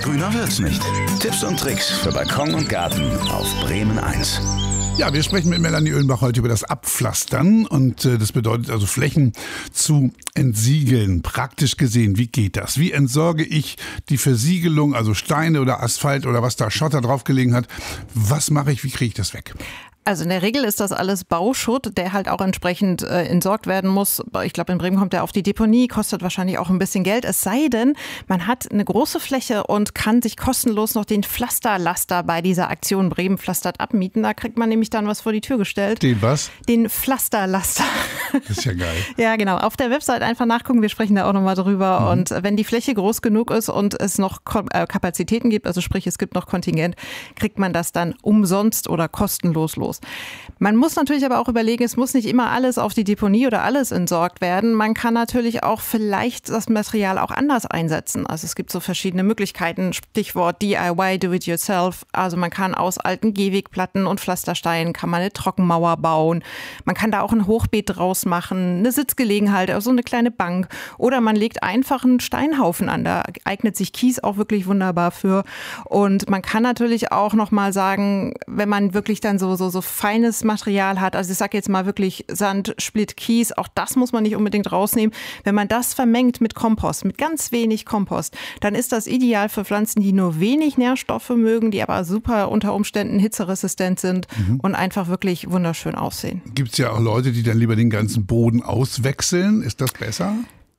Grüner wird's nicht. Tipps und Tricks für Balkon und Garten auf Bremen 1. Ja, wir sprechen mit Melanie Oedenbach heute über das Abpflastern und das bedeutet also Flächen zu entsiegeln. Praktisch gesehen, wie geht das? Wie entsorge ich die Versiegelung, also Steine oder Asphalt oder was da Schotter drauf gelegen hat? Was mache ich, wie kriege ich das weg? Also in der Regel ist das alles Bauschutt, der halt auch entsprechend entsorgt werden muss. Ich glaube, in Bremen kommt er auf die Deponie, kostet wahrscheinlich auch ein bisschen Geld. Es sei denn, man hat eine große Fläche und kann sich kostenlos noch den Pflasterlaster bei dieser Aktion Bremen pflastert abmieten. Da kriegt man nämlich dann was vor die Tür gestellt. Den was? Den Pflasterlaster. Das ist ja geil. Ja, genau. Auf der Website einfach nachgucken. Wir sprechen da auch nochmal drüber. Und wenn die Fläche groß genug ist und es noch Kapazitäten gibt, also sprich, es gibt noch Kontingent, kriegt man das dann umsonst oder kostenlos los. Man muss natürlich aber auch überlegen, es muss nicht immer alles auf die Deponie oder alles entsorgt werden. Man kann natürlich auch vielleicht das Material auch anders einsetzen. Also es gibt so verschiedene Möglichkeiten, Stichwort DIY, do it yourself. Also man kann aus alten Gehwegplatten und Pflastersteinen kann man eine Trockenmauer bauen. Man kann da auch ein Hochbeet draus machen, eine Sitzgelegenheit, also eine kleine Bank. Oder man legt einfach einen Steinhaufen an. Da eignet sich Kies auch wirklich wunderbar für. Und man kann natürlich auch nochmal sagen, wenn man wirklich dann so feines Material hat, also ich sage jetzt mal wirklich Sand, Splitt, Kies, auch das muss man nicht unbedingt rausnehmen. Wenn man das vermengt mit Kompost, mit ganz wenig Kompost, dann ist das ideal für Pflanzen, die nur wenig Nährstoffe mögen, die aber super unter Umständen hitzeresistent sind und einfach wirklich wunderschön aussehen. Gibt es ja auch Leute, die dann lieber den ganzen Boden auswechseln. Ist das besser?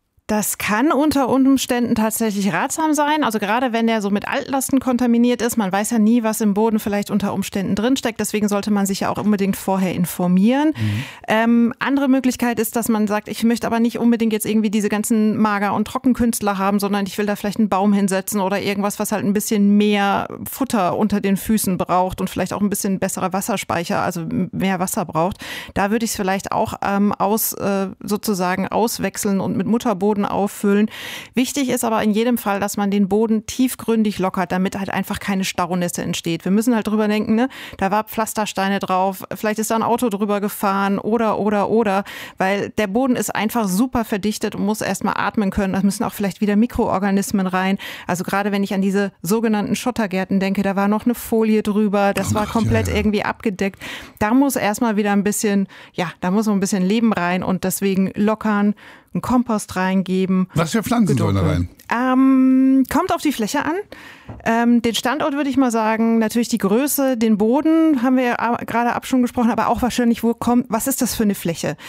Das kann unter Umständen tatsächlich ratsam sein. Also gerade wenn der so mit Altlasten kontaminiert ist, man weiß ja nie, was im Boden vielleicht unter Umständen drinsteckt. Deswegen sollte man sich ja auch unbedingt vorher informieren. Andere Möglichkeit ist, dass man sagt, ich möchte aber nicht unbedingt jetzt irgendwie diese ganzen Mager- und Trockenkünstler haben, sondern ich will da vielleicht einen Baum hinsetzen oder irgendwas, was halt ein bisschen mehr Futter unter den Füßen braucht und vielleicht auch ein bisschen bessere Wasserspeicher, also mehr Wasser braucht. Da würde ich es vielleicht auch sozusagen auswechseln und mit Mutterboden auffüllen. Wichtig ist aber in jedem Fall, dass man den Boden tiefgründig lockert, damit halt einfach keine Staunässe entsteht. Wir müssen halt drüber denken, ne? Da war Pflastersteine drauf, vielleicht ist da ein Auto drüber gefahren oder, weil der Boden ist einfach super verdichtet und muss erstmal atmen können. Da müssen auch vielleicht wieder Mikroorganismen rein. Also gerade wenn ich an diese sogenannten Schottergärten denke, da war noch eine Folie drüber, das war komplett irgendwie abgedeckt. Da muss erstmal wieder ein bisschen, da muss noch ein bisschen Leben rein und deswegen lockern, einen Kompost reingeben. Was für Pflanzen sollen da rein? Kommt auf die Fläche an. Den Standort würde ich mal sagen, natürlich die Größe, den Boden haben wir ja gerade schon gesprochen, aber auch wahrscheinlich, was ist das für eine Fläche?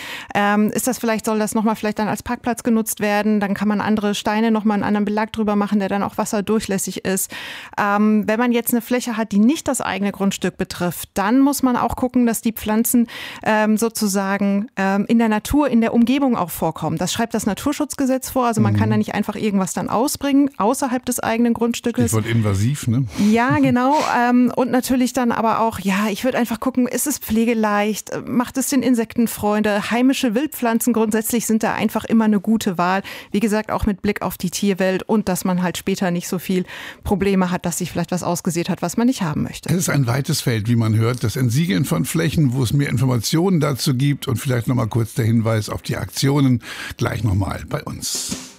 Soll das nochmal vielleicht dann als Parkplatz genutzt werden? Dann kann man andere Steine nochmal einen anderen Belag drüber machen, der dann auch wasserdurchlässig ist. Wenn man jetzt eine Fläche hat, die nicht das eigene Grundstück betrifft, dann muss man auch gucken, dass die Pflanzen sozusagen in der Natur, in der Umgebung auch vorkommen. Das schreibt das Naturschutzgesetz vor. Also man kann da nicht einfach irgendwas dann ausbringen, außerhalb des eigenen Grundstückes. Stichwort invasiv, ne? Ja, genau. Und natürlich dann aber auch, ich würde einfach gucken, ist es pflegeleicht? Macht es den Insektenfreunde? Heimische Wildpflanzen grundsätzlich sind da einfach immer eine gute Wahl. Wie gesagt, auch mit Blick auf die Tierwelt und dass man halt später nicht so viel Probleme hat, dass sich vielleicht was ausgesät hat, was man nicht haben möchte. Es ist ein weites Feld, wie man hört. Das Entsiegeln von Flächen, wo es mehr Informationen dazu gibt und vielleicht nochmal kurz der Hinweis auf die Aktionen. Gleich nochmal bei uns.